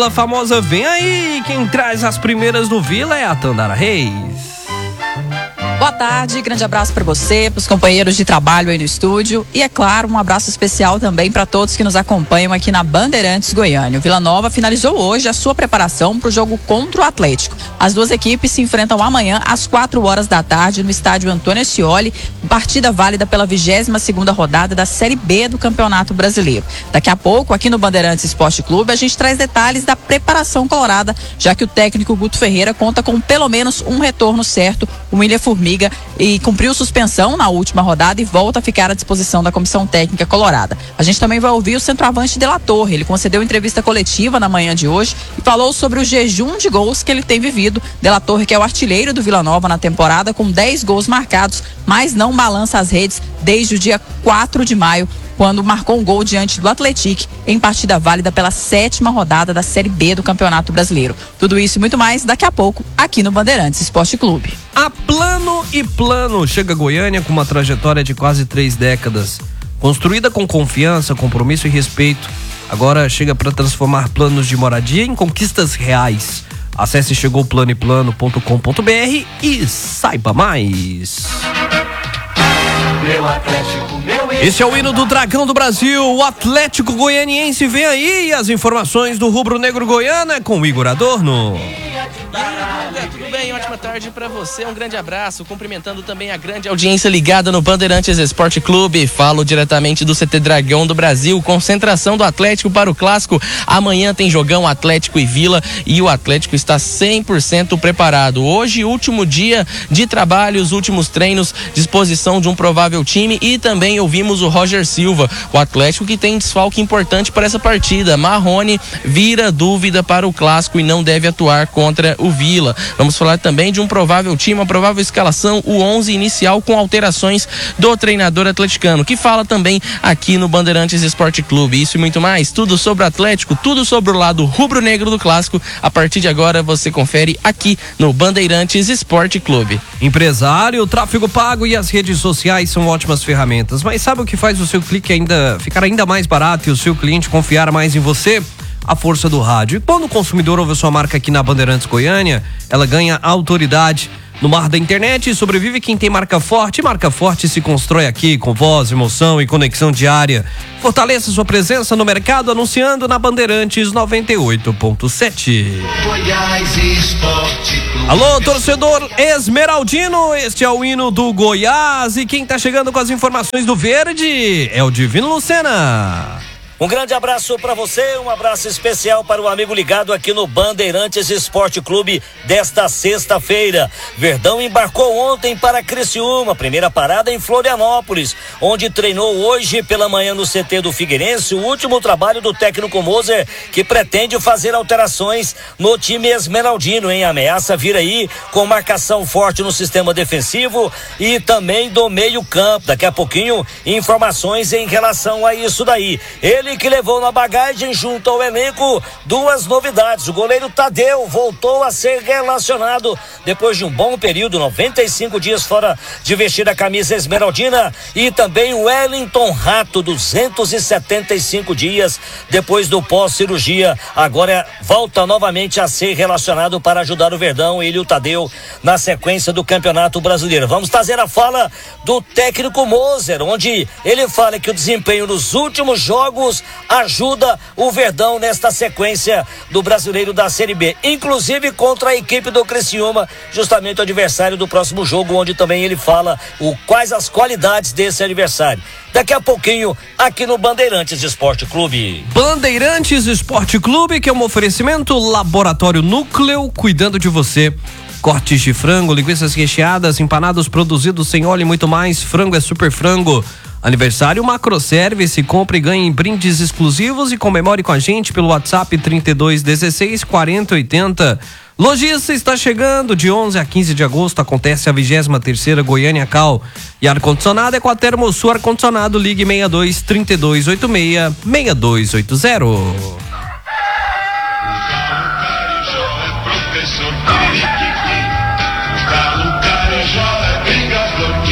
A famosa vem aí, quem traz as primeiras do Vila é a Tandara Reis. Boa tarde, grande abraço para você, para os companheiros de trabalho aí no estúdio e, é claro, um abraço especial também para todos que nos acompanham aqui na Bandeirantes Goiânia. O Vila Nova finalizou hoje a sua preparação para o jogo contra o Atlético. As duas equipes se enfrentam amanhã às 4h da tarde no estádio Antônio Ascioli, partida válida pela 22ª rodada da Série B do Campeonato Brasileiro. Daqui a pouco, aqui no Bandeirantes Esporte Clube, a gente traz detalhes da preparação colorada, já que o técnico Guto Ferreira conta com pelo menos um retorno certo, o William Formiga, e cumpriu suspensão na última rodada e volta a ficar à disposição da comissão técnica colorada. A gente também vai ouvir o centroavante De La Torre. Ele concedeu entrevista coletiva na manhã de hoje e falou sobre o jejum de gols que ele tem vivido. De La Torre, que é o artilheiro do Vila Nova na temporada, com 10 gols marcados, mas não balança as redes desde o dia 4 de maio, quando marcou um gol diante do Atlético em partida válida pela 7ª rodada da Série B do Campeonato Brasileiro. Tudo isso e muito mais daqui a pouco aqui no Bandeirantes Esporte Clube. A Plano e Plano chega a Goiânia com uma trajetória de quase 3 décadas. Construída com confiança, compromisso e respeito, agora chega para transformar planos de moradia em conquistas reais. Acesse chegouplanoeplano.com.br e saiba mais. Meu Atlético, meu Esse é o hino do Dragão do Brasil, o Atlético Goianiense vem aí, e as informações do Rubro Negro Goiana com o Igor Adorno. E aí, tudo bem? Ótima tarde pra você, um grande abraço, cumprimentando também a grande audiência ligada no Bandeirantes Esporte Clube. Falo diretamente do CT Dragão do Brasil, concentração do Atlético para o Clássico. Amanhã tem jogão Atlético e Vila e o Atlético está 100% preparado. Hoje, último dia de trabalho, os últimos treinos, disposição de um provável time, e também ouvimos o Roger Silva, o Atlético que tem desfalque importante para essa partida. Marrone vira dúvida para o Clássico e não deve atuar contra o Vila. Vamos falar também de um provável time, uma provável escalação, o 11 inicial com alterações do treinador atleticano, que fala também aqui no Bandeirantes Esporte Clube. Isso e muito mais, tudo sobre o Atlético, tudo sobre o lado rubro-negro do Clássico. A partir de agora você confere aqui no Bandeirantes Esporte Clube. Empresário, o tráfego pago e as redes sociais são ótimas ferramentas, mas sabe o que faz o seu clique ficar ainda mais barato e o seu cliente confiar mais em você? A força do rádio. E quando o consumidor ouve a sua marca aqui na Bandeirantes Goiânia, ela ganha autoridade. No mar da internet sobrevive quem tem marca forte, e marca forte se constrói aqui com voz, emoção e conexão diária. Fortaleça sua presença no mercado anunciando na Bandeirantes 98.7. Goiás Esporte Clube. Alô, torcedor esmeraldino, este é o hino do Goiás, e quem tá chegando com as informações do Verde é o Divino Lucena. Um grande abraço para você, um abraço especial para o amigo ligado aqui no Bandeirantes Esporte Clube desta sexta-feira. Verdão embarcou ontem para Criciúma, primeira parada em Florianópolis, onde treinou hoje pela manhã no CT do Figueirense, o último trabalho do técnico Moser, que pretende fazer alterações no time esmeraldino, hein? Ameaça vir aí com marcação forte no sistema defensivo e também do meio campo. Daqui a pouquinho, informações em relação a isso daí. Ele que levou na bagagem junto ao elenco 2 novidades. O goleiro Tadeu voltou a ser relacionado depois de um bom período, 95 dias fora de vestir a camisa esmeraldina, e também o Wellington Rato, 275 dias depois do pós-cirurgia, agora volta novamente a ser relacionado para ajudar o Verdão, ele e o Tadeu, na sequência do Campeonato Brasileiro. Vamos trazer a fala do técnico Moser, onde ele fala que o desempenho nos últimos jogos ajuda o Verdão nesta sequência do Brasileiro da Série B, inclusive contra a equipe do Criciúma, justamente o adversário do próximo jogo, onde também ele fala quais as qualidades desse adversário. Daqui a pouquinho, aqui no Bandeirantes Esporte Clube. Bandeirantes Esporte Clube, que é um oferecimento Laboratório Núcleo, cuidando de você. Cortes de frango, linguiças recheadas, empanados produzidos sem óleo e muito mais. Frango é super frango. Aniversário Macroservice, compre e ganhe brindes exclusivos e comemore com a gente pelo WhatsApp 3216 4080. Lojista está chegando, de 11 a 15 de agosto acontece a 23ª Goiânia Cal. E ar-condicionado é com a Termosul Ar-Condicionado, ligue 62 3286 6280.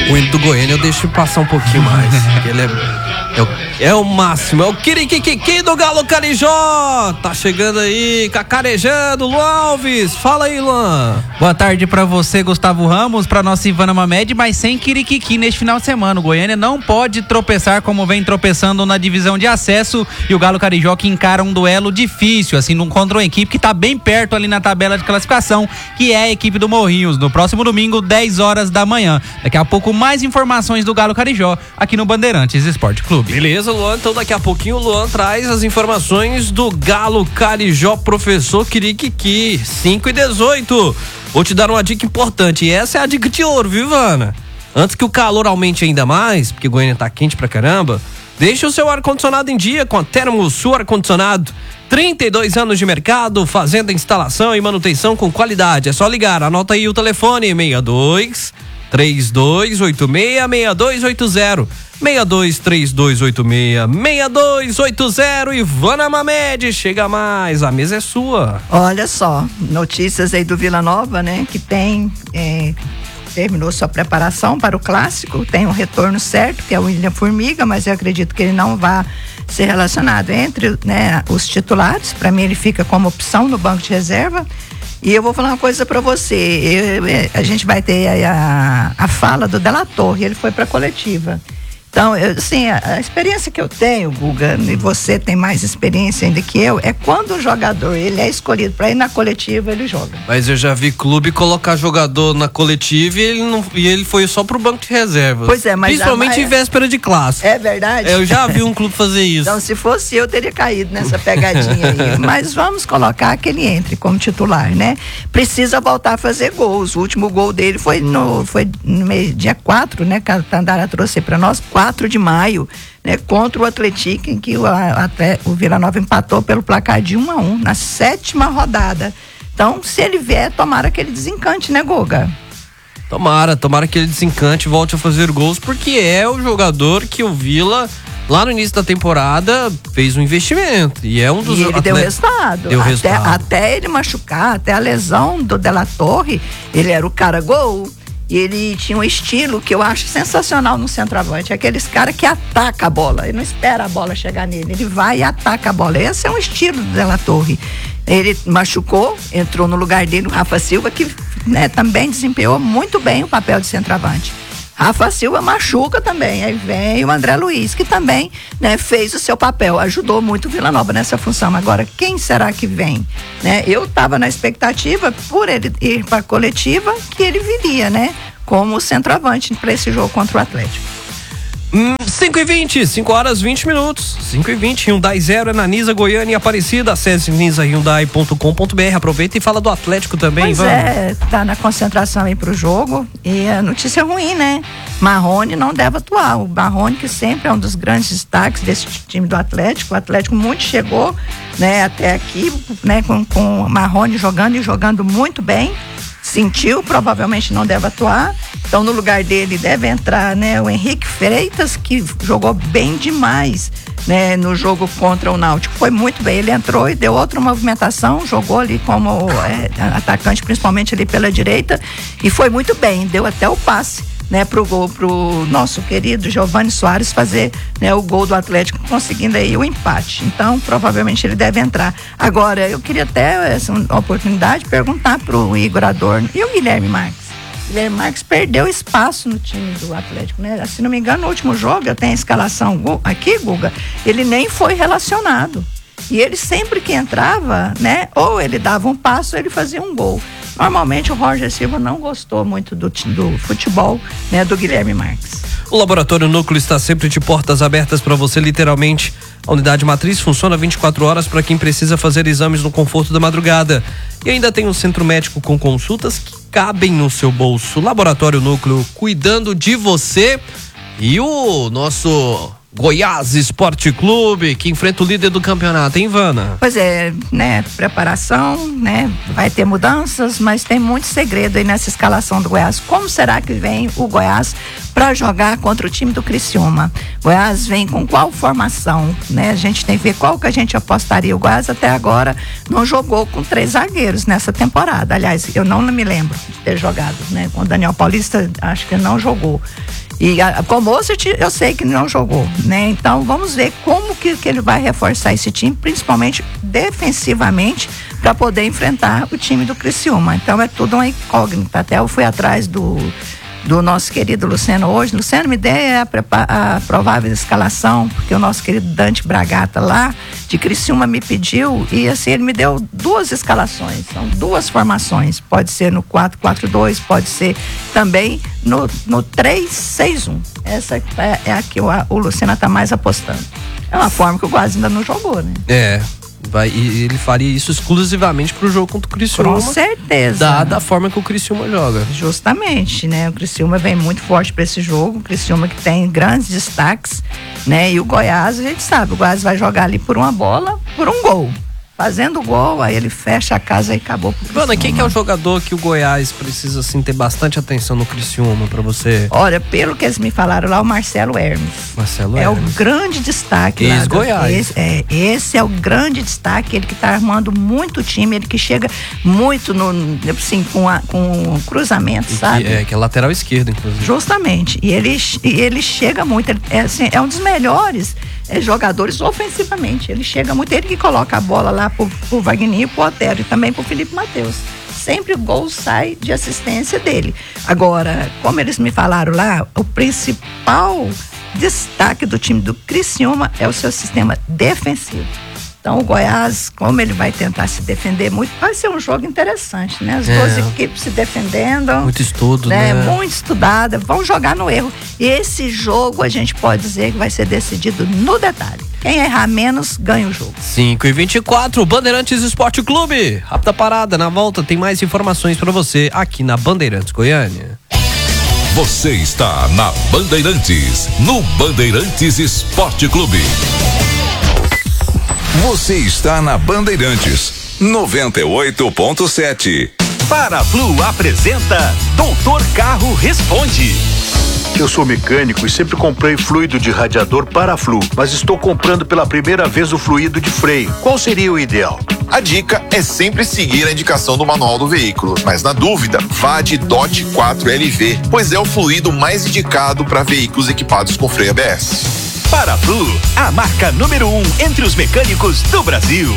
O hino do Goiânia eu deixo passar um pouquinho mais. Ele é o máximo, é o Kirikikiqui do Galo Carijó. Tá chegando aí, cacarejando, Luan Alves. Fala aí, Luan. Boa tarde pra você, Gustavo Ramos, pra nossa Ivana Mamed, mas sem Kirikiqui neste final de semana. O Goiânia não pode tropeçar como vem tropeçando na divisão de acesso, e o Galo Carijó que encara um duelo difícil, assim, contra uma equipe que tá bem perto ali na tabela de classificação, que é a equipe do Morrinhos, no próximo domingo, 10 horas da manhã. Daqui a pouco mais informações do Galo Carijó aqui no Bandeirantes Esporte Clube. Beleza, Luan, então daqui a pouquinho o Luan traz as informações do Galo Carijó, professor Kirikiqui, 5h18. Vou te dar uma dica importante, e essa é a dica de ouro, viu, Ivana? Antes que o calor aumente ainda mais, porque Goiânia tá quente pra caramba, deixe o seu ar-condicionado em dia com a Termosul Ar-Condicionado. 32 anos de mercado, fazendo instalação e manutenção com qualidade. É só ligar, anota aí o telefone, 62-3286-6280. 62-3286-6280. Ivana Mamed, chega mais, a mesa é sua. Olha só, notícias aí do Vila Nova, né? Que terminou sua preparação para o clássico, tem um retorno certo, que é o William Formiga, mas eu acredito que ele não vai ser relacionado entre, né, os titulares. Para mim ele fica como opção no banco de reserva. E eu vou falar uma coisa para você, a gente vai ter aí a fala do Della Torre, ele foi para a coletiva. Então, assim, a experiência que eu tenho, Guga, e você tem mais experiência ainda que eu, é quando o jogador ele é escolhido para ir na coletiva, ele joga. Mas eu já vi clube colocar jogador na coletiva e ele foi só pro banco de reservas. Pois é, mas principalmente em véspera de clássico. É verdade? Eu já vi um clube fazer isso. Então, se fosse eu, teria caído nessa pegadinha aí. Mas vamos colocar que ele entre como titular, né? Precisa voltar a fazer gols. O último gol dele foi no dia 4, né? Que a Tandara trouxe para nós, 4 de maio, né, contra o Atlético, em que o Vila Nova empatou pelo placar de 1-1 na 7ª rodada. Então, se ele vier, tomara que ele desencante, né, Guga? Tomara que ele desencante e volte a fazer gols, porque é o jogador que o Vila, lá no início da temporada, fez um investimento. E é um dos... E ele deu resultado. Até ele machucar, até a lesão do Della Torre, ele era o cara gol. E ele tinha um estilo que eu acho sensacional no centroavante. Aqueles caras que ataca a bola. Ele não espera a bola chegar nele. Ele vai e ataca a bola. Esse é um estilo do Della Torre. Ele machucou, entrou no lugar dele o Rafa Silva, que, né, também desempenhou muito bem o papel de centroavante. Rafa Silva machuca também. Aí vem o André Luiz, que também, né, fez o seu papel, ajudou muito o Vila Nova nessa função. Agora, quem será que vem? Né? Eu estava na expectativa, por ele ir para a coletiva, que ele viria, né, como centroavante para esse jogo contra o Atlético. 5h20, 5 horas 20 minutos. 5h20, Hyundai Zero, Ananiza, Goiânia e Aparecida. Acesse nisahyundai.com.br. Aproveita e fala do Atlético também, pois vamos. Tá na concentração aí pro jogo. E a notícia ruim, né? Marrone não deve atuar. O Marrone, que sempre é um dos grandes destaques desse time do Atlético. O Atlético muito chegou, né, até aqui, né, com o Marrone jogando muito bem. Sentiu, provavelmente não deve atuar. Então, no lugar dele deve entrar, né, o Henrique Freitas, que jogou bem demais, né, no jogo contra o Náutico. Foi muito bem. Ele entrou e deu outra movimentação, jogou ali como atacante, principalmente ali pela direita, e foi muito bem. Deu até o passe, né, pro nosso querido Giovani Soares fazer, né, o gol do Atlético, conseguindo aí o empate. Então, provavelmente ele deve entrar. Agora, eu queria até essa oportunidade de perguntar pro Igor Adorno e o Guilherme Marques. Guilherme Marques perdeu espaço no time do Atlético, né? Se não me engano, no último jogo, eu tenho a escalação aqui, Guga, ele nem foi relacionado. E ele sempre que entrava, né, ou ele dava um passo ou ele fazia um gol. Normalmente o Roger Silva não gostou muito do futebol, né, do Guilherme Marques. O Laboratório Núcleo está sempre de portas abertas para você, literalmente. A unidade matriz funciona 24 horas para quem precisa fazer exames no conforto da madrugada. E ainda tem um centro médico com consultas que cabem no seu bolso. Laboratório Núcleo, cuidando de você. E o nosso Goiás Esporte Clube, que enfrenta o líder do campeonato, hein, Ivana? Pois é, né? Preparação, né? Vai ter mudanças, mas tem muito segredo aí nessa escalação do Goiás. Como será que vem o Goiás para jogar contra o time do Criciúma? Goiás vem com qual formação, né? A gente tem que ver qual que a gente apostaria. O Goiás até agora não jogou com 3 zagueiros nessa temporada. Aliás, eu não me lembro de ter jogado, né? Com o Daniel Paulista, acho que não jogou. E com o Mozart, eu sei que não jogou, né? Então vamos ver como que ele vai reforçar esse time, principalmente defensivamente, para poder enfrentar o time do Criciúma. Então é tudo uma incógnita. Até eu fui atrás do nosso querido Luciano hoje. Luciano, me dê a provável escalação, porque o nosso querido Dante Bragata lá de Criciúma me pediu, e assim, ele me deu 2 escalações, são 2 formações, pode ser no 4-4-2, pode ser também no 3-6-1. Essa é a que o Luciano está mais apostando. É uma forma que o Goiás ainda não jogou, né? E ele faria isso exclusivamente pro jogo contra o Criciúma. Com certeza. Dada a forma que o Criciúma joga. Justamente, né? O Criciúma vem muito forte para esse jogo. O Criciúma que tem grandes destaques, né? E o Goiás, a gente sabe, o Goiás vai jogar ali por uma bola, por um gol. Fazendo gol, aí ele fecha a casa e acabou pro Criciúma. Mano, quem que é o jogador que o Goiás precisa, assim, ter bastante atenção no Criciúma pra você? Olha, pelo que eles me falaram lá, o Marcelo Hermes. Marcelo Hermes. Hermes. O grande destaque. Ex-Goiás. Esse é o grande destaque, ele que tá armando muito time, ele que chega muito assim, com cruzamento, sabe? Que é lateral esquerdo, inclusive. Justamente. E ele chega muito, é um dos melhores jogadores ofensivamente. Ele chega muito, ele que coloca a bola lá pro Wagner, pro Otero e também pro Felipe Matheus. Sempre o gol sai de assistência dele. Agora, como eles me falaram lá, o principal destaque do time do Criciúma é o seu sistema defensivo. Então o Goiás, como ele vai tentar se defender muito, vai ser um jogo interessante, né? As 2 equipes se defendendo. Muito estudo, né? Muito estudada, vão jogar no erro. E esse jogo a gente pode dizer que vai ser decidido no detalhe. Quem errar menos ganha o jogo. 5h24, Bandeirantes Esporte Clube. Rápida parada, na volta tem mais informações pra você aqui na Bandeirantes Goiânia. Você está na Bandeirantes, no Bandeirantes Esporte Clube. Você está na Bandeirantes 98.7. Paraflu apresenta Doutor Carro Responde. Eu sou mecânico e sempre comprei fluido de radiador Paraflu, mas estou comprando pela primeira vez o fluido de freio. Qual seria o ideal? A dica é sempre seguir a indicação do manual do veículo, mas na dúvida, vá de DOT 4LV, pois é o fluido mais indicado para veículos equipados com freio ABS. Paraflu, a marca número 1 entre os mecânicos do Brasil.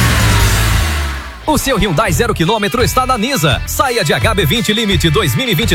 O seu Hyundai 0 km está na Nisa. Saia de HB20 Limite 2023